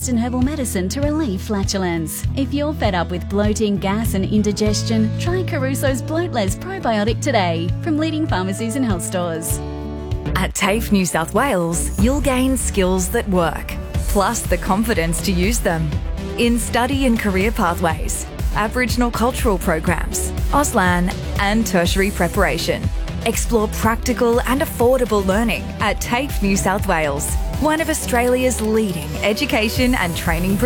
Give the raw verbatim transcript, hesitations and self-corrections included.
Western herbal medicine to relieve flatulence. If you're fed up with bloating, gas and indigestion, try Caruso's Bloatless Probiotic today from leading pharmacies and health stores. At TAFE New South Wales, you'll gain skills that work, plus the confidence to use them. In study and career pathways, Aboriginal cultural programs, Auslan and tertiary preparation. Explore practical and affordable learning at TAFE New South Wales, one of Australia's leading education and training providers.